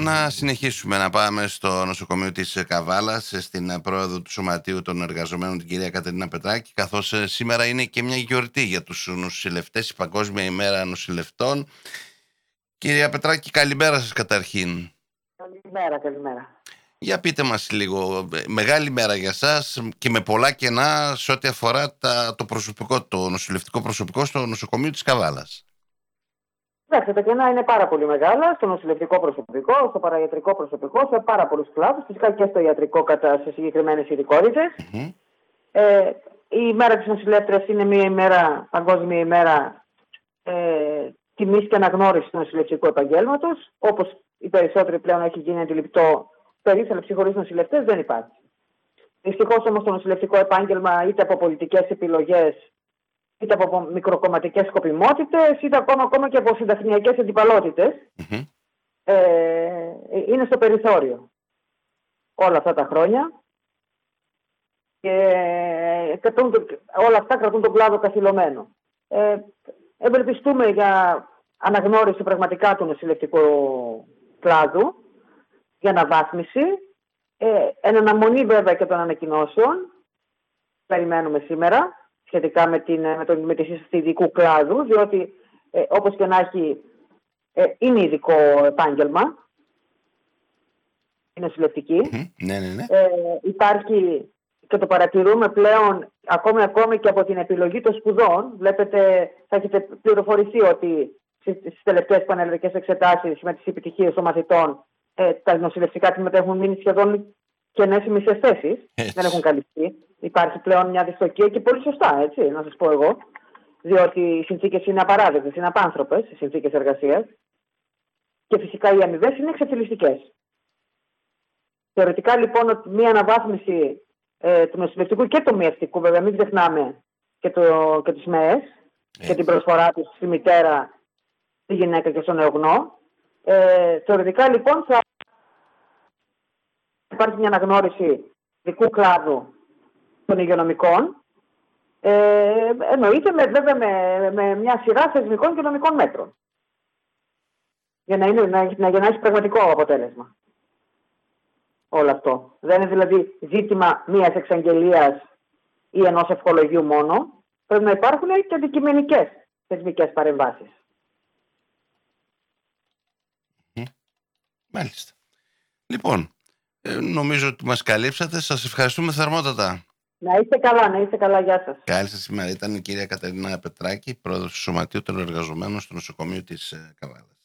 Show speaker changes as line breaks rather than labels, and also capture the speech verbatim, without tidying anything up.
Να συνεχίσουμε να πάμε στο νοσοκομείο της Καβάλας, στην πρόεδρο του Σωματείου των Εργαζομένων, την κυρία Κατερίνα Πετράκη, καθώς σήμερα είναι και μια γιορτή για τους νοσηλευτές, η Παγκόσμια ημέρα νοσηλευτών. Κυρία Πετράκη, καλημέρα σας καταρχήν.
Καλημέρα, καλημέρα.
Για πείτε μας λίγο, μεγάλη μέρα για σας και με πολλά κενά σε ό,τι αφορά τα, το προσωπικό, το νοσηλευτικό προσωπικό στο νοσοκομείο της Καβάλας.
Εντάξει, τα κενά είναι πάρα πολύ μεγάλα στο νοσηλευτικό προσωπικό, στο παραϊατρικό προσωπικό, σε πάρα πολλούς κλάδους, φυσικά και στο ιατρικό κατά σε συγκεκριμένες ειδικότητες. Mm-hmm. Ε, η ημέρα της νοσηλεύτριας είναι μια ημέρα, παγκόσμια ημέρα ε, τιμής και αναγνώρισης του νοσηλευτικού επαγγέλματος. Όπως οι περισσότεροι πλέον έχει γίνει αντιληπτό, περίθαλψη χωρίς νοσηλευτές δεν υπάρχει. Δυστυχώς όμως το νοσηλευτικό επάγγελμα, είτε από πολιτικές επιλογές, είτε από μικροκομματικές σκοπιμότητες, είτε ακόμα, ακόμα και από συνταχνιακές αντιπαλότητες, mm-hmm. ε, είναι στο περιθώριο όλα αυτά τα χρόνια και κρατούν, όλα αυτά κρατούν τον κλάδο καθυλωμένο. Ε, ευελπιστούμε για αναγνώριση πραγματικά του νοσηλευτικού κλάδου, για αναβάθμιση, ε, εν αναμονή βέβαια και των ανακοινώσεων, περιμένουμε σήμερα, σχετικά με, την, με, το, με τη σύσταση ειδικού κλάδου, διότι ε, όπως και να έχει ε, είναι ειδικό επάγγελμα, είναι νοσηλευτική.
Mm-hmm. Ναι, ναι, ναι.
Ε, υπάρχει και το παρατηρούμε πλέον ακόμη, ακόμη και από την επιλογή των σπουδών. Βλέπετε, θα έχετε πληροφορηθεί ότι στις τελευταίες πανελλαδικές εξετάσεις με τις επιτυχίες των μαθητών ε, τα νοσηλευτικά τμήματα έχουν μείνει σχεδόν κενές ή μισές θέσεις. Δεν έχουν καλυφθεί. Υπάρχει πλέον μια δυστοκία και πολύ σωστά, έτσι, να σας πω εγώ. Διότι οι συνθήκες είναι απαράδεκτες, είναι απάνθρωπες, οι συνθήκες εργασίας. Και φυσικά οι αμοιβές είναι εξαφιλιστικές. Θεωρητικά λοιπόν ότι μια αναβάθμιση ε, του νοσηλευτικού και του μυευτικού, βέβαια, μην ξεχνάμε και, το, και τις ΜΕΕΣ ε. και την προσφορά τους στη μητέρα, στη γυναίκα και στον νεογνώ. Ε, θεωρητικά λοιπόν θα υπάρχει μια αναγνώριση δικού κλάδου των υγειονομικών, ε, εννοείται με, βέβαια με, με μια σειρά θεσμικών και νομικών μέτρων. Για να, είναι, να, να, για να έχει πραγματικό αποτέλεσμα όλο αυτό. Δεν είναι δηλαδή ζήτημα μιας εξαγγελίας ή ενός ευχολογίου μόνο. Πρέπει να υπάρχουν και αντικειμενικές θεσμικές παρεμβάσεις.
Mm. Μάλιστα. Λοιπόν, ε, νομίζω ότι μας καλύψατε. Σας ευχαριστούμε θερμότατα.
Να είστε καλά, να είστε καλά. Γεια σας.
Καλή σας ημέρα. Ήταν η κυρία Κατερίνα Πετράκη, πρόεδρος του Σωματείου των Εργαζομένων στο νοσοκομείο της Καβάλας.